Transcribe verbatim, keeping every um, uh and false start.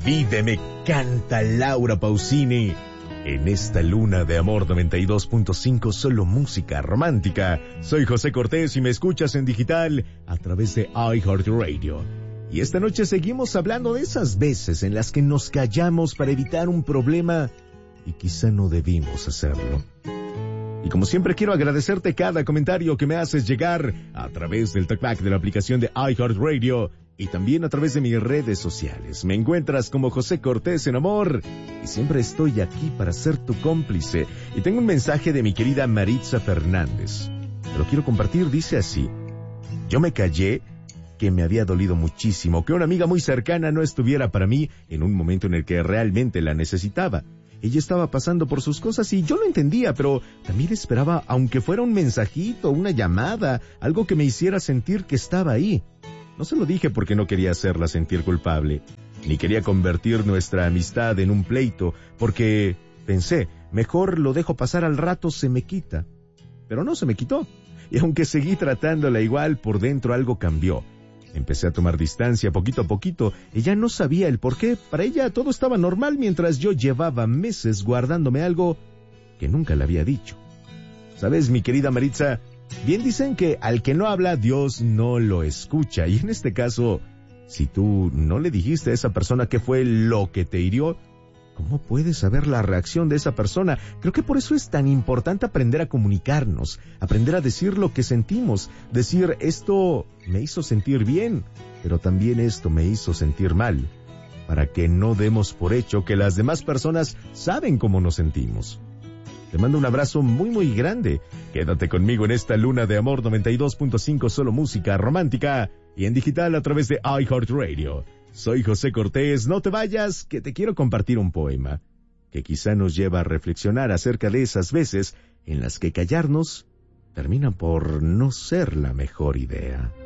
Vive me canta Laura Pausini. En esta luna de amor noventa y dos punto cinco, solo música romántica. Soy José Cortés y me escuchas en digital a través de iHeartRadio. Y esta noche seguimos hablando de esas veces en las que nos callamos para evitar un problema y quizá no debimos hacerlo. Y como siempre quiero agradecerte cada comentario que me haces llegar a través del talkback de la aplicación de iHeartRadio y también a través de mis redes sociales. Me encuentras como José Cortés en Amor y siempre estoy aquí para ser tu cómplice. Y tengo un mensaje de mi querida Maritza Fernández. Te lo quiero compartir, dice así: yo me callé que me había dolido muchísimo que una amiga muy cercana no estuviera para mí en un momento en el que realmente la necesitaba. Ella estaba pasando por sus cosas y yo lo entendía, pero también esperaba, aunque fuera un mensajito, una llamada, algo que me hiciera sentir que estaba ahí. No se lo dije porque no quería hacerla sentir culpable, ni quería convertir nuestra amistad en un pleito, porque pensé, mejor lo dejo pasar, al rato se me quita. Pero no se me quitó, y aunque seguí tratándola igual, por dentro algo cambió. Empecé a tomar distancia poquito a poquito. Ella no sabía el por qué. Para ella todo estaba normal mientras yo llevaba meses guardándome algo que nunca le había dicho. ¿Sabes, mi querida Maritza? Bien dicen que al que no habla, Dios no lo escucha. Y en este caso, si tú no le dijiste a esa persona qué fue lo que te hirió, ¿cómo puedes saber la reacción de esa persona? Creo que por eso es tan importante aprender a comunicarnos, aprender a decir lo que sentimos, decir esto me hizo sentir bien, pero también esto me hizo sentir mal, para que no demos por hecho que las demás personas saben cómo nos sentimos. Te mando un abrazo muy muy grande. Quédate conmigo en esta luna de amor noventa y dos punto cinco, solo música romántica y en digital a través de iHeartRadio. Soy José Cortés, no te vayas, que te quiero compartir un poema que quizá nos lleva a reflexionar acerca de esas veces en las que callarnos termina por no ser la mejor idea.